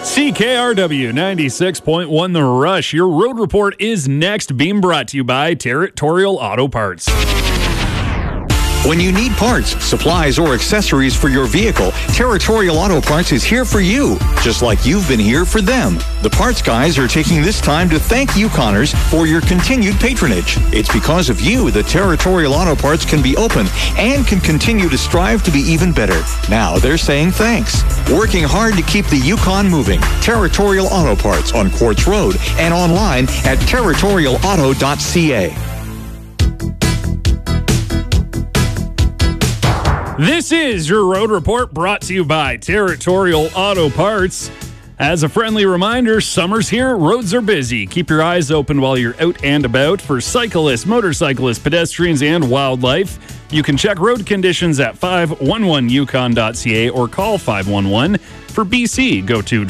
CKRW 96.1 The Rush. Your road report is next, being brought to you by Territorial Auto Parts. When you need parts, supplies, or accessories for your vehicle, Territorial Auto Parts is here for you, just like you've been here for them. The parts guys are taking this time to thank Yukoners for your continued patronage. It's because of you that Territorial Auto Parts can be open and can continue to strive to be even better. Now they're saying thanks. Working hard to keep the Yukon moving. Territorial Auto Parts on Quartz Road and online at territorialauto.ca. This is your road report brought to you by Territorial Auto Parts. As a friendly reminder, summer's here, roads are busy. Keep your eyes open while you're out and about. For cyclists, motorcyclists, pedestrians, and wildlife, you can check road conditions at 511yukon.ca or call 511. For BC, go to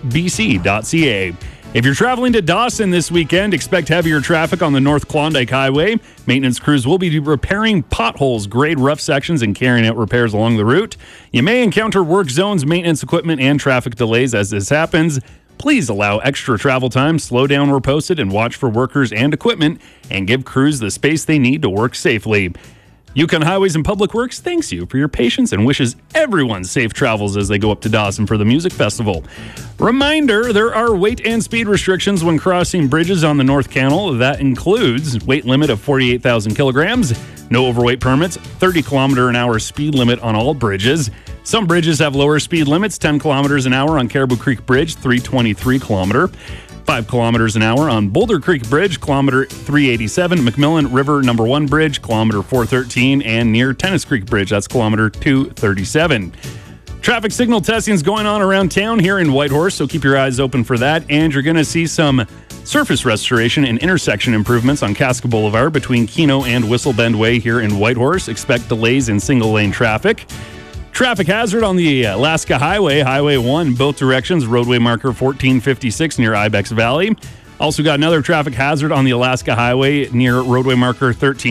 drivebc.ca. If you're traveling to Dawson this weekend, expect heavier traffic on the North Klondike Highway. Maintenance crews will be repairing potholes, grade rough sections, and carrying out repairs along the route. You may encounter work zones, maintenance equipment, and traffic delays as this happens. Please allow extra travel time, slow down where posted, and watch for workers and equipment, and give crews the space they need to work safely. Yukon Highways and Public Works thanks you for your patience and wishes everyone safe travels as they go up to Dawson for the music festival. Reminder, there are weight and speed restrictions when crossing bridges on the North Canal. That includes weight limit of 48,000 kilograms, no overweight permits, 30 kilometer an hour speed limit on all bridges. Some bridges have lower speed limits, 10 kilometers an hour on Caribou Creek Bridge, 323 kilometer. 5 kilometers an hour on Boulder Creek Bridge, kilometer 387, McMillan River number 1 Bridge, kilometer 413, and near Tennis Creek Bridge, that's kilometer 237. Traffic signal testing is going on around town here in Whitehorse, so keep your eyes open for that. And you're going to see some surface restoration and intersection improvements on Casca Boulevard between Keno and Whistle Bend Way here in Whitehorse. Expect delays in single-lane traffic. Traffic hazard on the Alaska Highway, Highway 1, both directions, roadway marker 1456 near Ibex Valley. Also got another traffic hazard on the Alaska Highway near roadway marker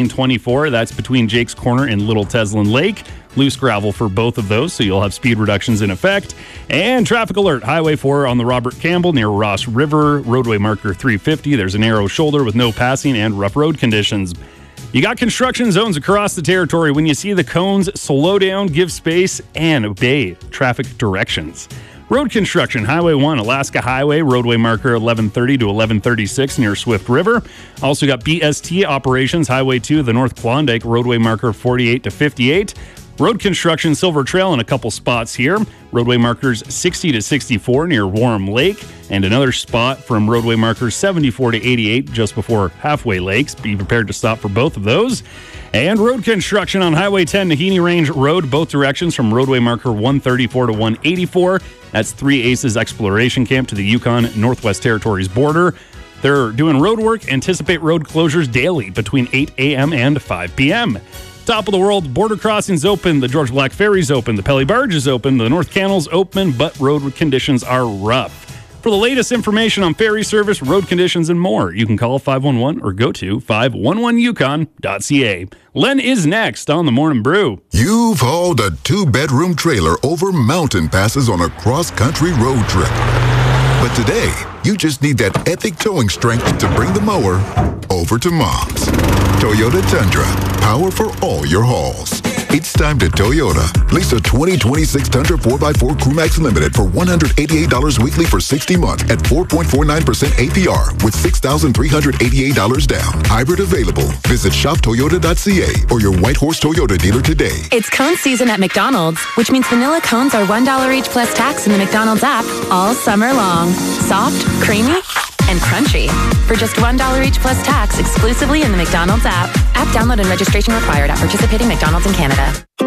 1324. That's between Jake's Corner and Little Teslin Lake. Loose gravel for both of those, so you'll have speed reductions in effect. And traffic alert, Highway 4 on the Robert Campbell near Ross River, roadway marker 350. There's a narrow shoulder with no passing and rough road conditions. You got construction zones across the territory. When you see the cones, slow down, give space, and obey traffic directions. Road construction, Highway 1, Alaska Highway, roadway marker 1130 to 1136 near Swift River. Also got BST operations, Highway 2, the North Klondike, roadway marker 48 to 58. Road construction, Silver Trail in a couple spots here. Roadway markers 60 to 64 near Warm Lake. And another spot from roadway markers 74 to 88 just before Halfway Lakes. Be prepared to stop for both of those. And road construction on Highway 10, Nahini Range Road, both directions from roadway marker 134 to 184. That's Three Aces Exploration Camp to the Yukon Northwest Territories border. They're doing road work. Anticipate road closures daily between 8 a.m. and 5 p.m. Top of the world, border crossings open, the George Black Ferry's open, the Pelly Barge is open, the North Canal's open, but road conditions are rough. For the latest information on ferry service, road conditions, and more, you can call 511 or go to 511yukon.ca. Len is next on The Morning Brew. You've hauled a 2-bedroom trailer over mountain passes on a cross-country road trip. But today, you just need that epic towing strength to bring the mower over to Mom's. Toyota Tundra, power for all your hauls. It's time to Toyota. Lease a 2026 Tundra 4x4 Crewmax Limited for $188 weekly for 60 months at 4.49% APR with $6,388 down. Hybrid available. Visit shoptoyota.ca or your Whitehorse Toyota dealer today. It's cone season at McDonald's, which means vanilla cones are $1 each plus tax in the McDonald's app all summer long. Soft, creamy, and crunchy. For just $1 each plus tax exclusively in the McDonald's app. App download and registration required at participating McDonald's in Canada.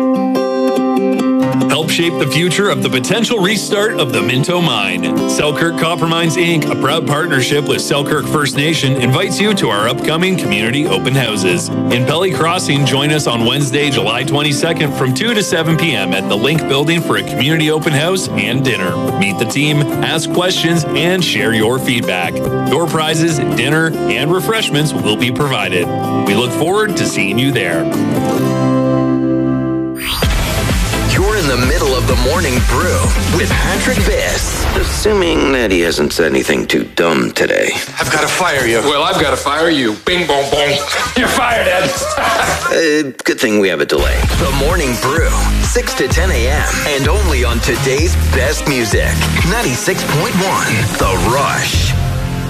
Help shape the future of the potential restart of the Minto Mine. Selkirk Copper Mines, Inc., a proud partnership with Selkirk First Nation, invites you to our upcoming community open houses. In Pelly Crossing, join us on Wednesday, July 22nd from 2 to 7 p.m. at the Link Building for a community open house and dinner. Meet the team, ask questions, and share your feedback. Door prizes, dinner, and refreshments will be provided. We look forward to seeing you there. You're in the middle of the The Morning Brew with Patrick Biss. Assuming that he hasn't said anything too dumb today. I've got to fire you. Well, I've got to fire you. Bing, bong, bong. You're fired, Ed. Good thing we have a delay. The Morning Brew, 6 to 10 a.m. And only on today's best music. 96.1 The Rush.